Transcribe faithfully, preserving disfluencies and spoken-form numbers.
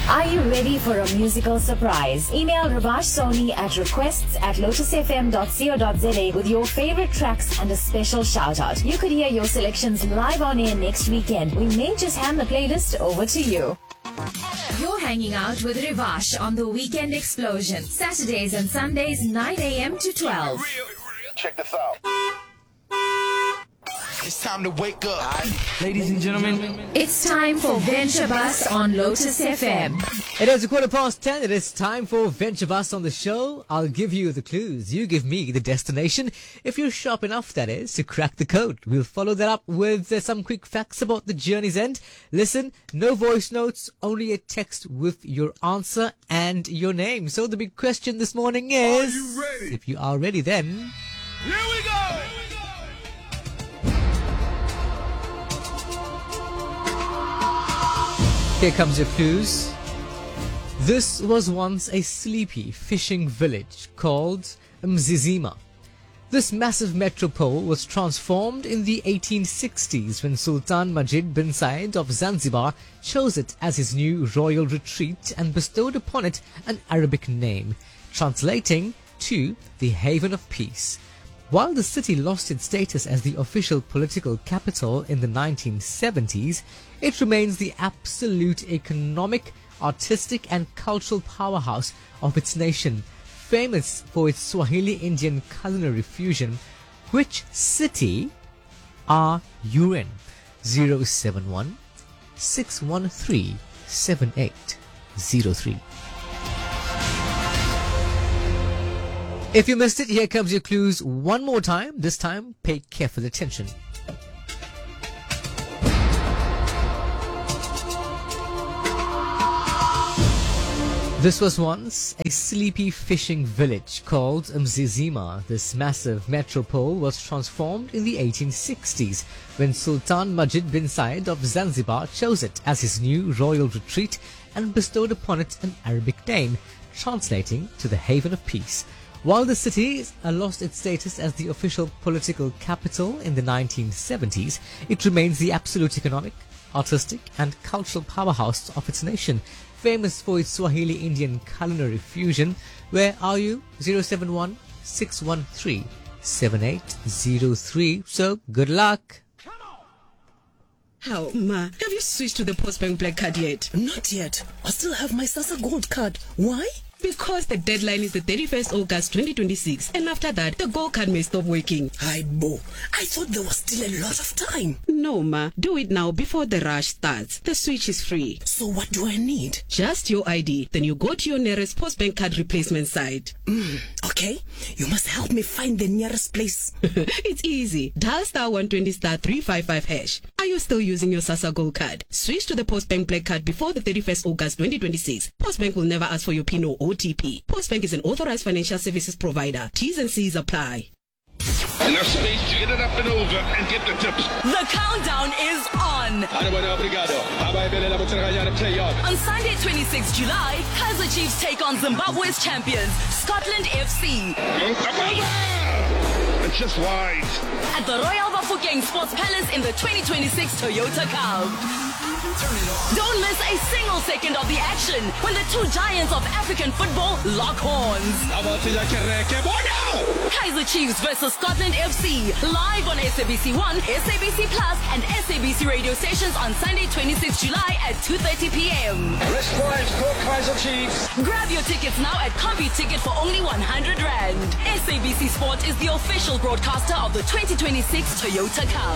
Are you ready for a musical surprise? Email Ravash Soni at requests at lotus f m dot co dot z a with your favorite tracks and a special shout out. You could hear your selections live on air next weekend. We may just hand the playlist over to you. You're hanging out with Rivash on the Weekend Explosion. Saturdays and Sundays, nine a.m. to twelve. Check this out. It's time to wake up. Ladies and gentlemen, It's time for Venture Bus on Lotus F M. It is a quarter past ten. It is time for Venture Bus on the show. I'll give you the clues. You give me the destination. If you're sharp enough, that is, to crack the code. We'll follow that up with uh, some quick facts about the journey's end. Listen, no voice notes, only a text with your answer and your name. So the big question this morning is... Are you ready? If you are ready, then... Here we go. Here comes your clues. This was once a sleepy fishing village called Mzizima. This massive metropole was transformed in the eighteen sixties when Sultan Majid bin Said of Zanzibar chose it as his new royal retreat and bestowed upon it an Arabic name, translating to the Haven of Peace. While the city lost its status as the official political capital in the nineteen seventies, it remains the absolute economic, artistic and cultural powerhouse of its nation, famous for its Swahili-Indian culinary fusion. Which city are you in? zero seven one, six one three, seven eight zero three. If you missed it, here comes your clues one more time. This time, pay careful attention. This was once a sleepy fishing village called Mzizima. This massive metropole was transformed in the eighteen sixties when Sultan Majid bin Said of Zanzibar chose it as his new royal retreat and bestowed upon it an Arabic name, translating to the Haven of Peace. While the city lost its status as the official political capital in the nineteen seventies, it remains the absolute economic, artistic and cultural powerhouse of its nation, famous for its Swahili-Indian culinary fusion. Where are you? zero seven one, six one three, seven eight zero three. So, good luck. How, Ma? Have you switched to the Postbank Black Card yet? Not yet. I still have my Sasa Gold card. Why? Because the deadline is the thirty-first August twenty twenty-six, and after that, the Gold Card may stop working. Hi, Bo. I thought there was still a lot of time. No, Ma. Do it now before the rush starts. The switch is free. So what do I need? Just your I D. Then you go to your nearest Postbank Card replacement site. Mm, okay. You must help me find the nearest place. It's easy. Dial star one twenty star three five five hash. Are you still using your Sasa Gold Card? Switch to the Postbank Black Card before the thirty-first August twenty twenty-six. Postbank will never ask for your PIN or O T P. Postbank is an authorized financial services provider. T's and C's apply. Enough space to get it up and over and get the tips. The countdown is on. On Sunday, twenty-sixth July, Kaizer Chiefs take on Zimbabwe's champions, Scotland F C. It's just wide. At the Royal Bafokeng Sports Palace in the twenty twenty-six Toyota Cup. Don't miss a single second of the action when the two giants of African football lock horns. Kaizer Chiefs versus Scotland F C, live on S A B C one, S A B C Plus, and S A B C radio stations on Sunday, twenty-sixth July at two thirty p.m. Wrist drives for Kaizer Chiefs. Grab your tickets now at CompuTicket for only one hundred rand. S A B C Sport is the official broadcaster of the twenty twenty-six Toyota Cup.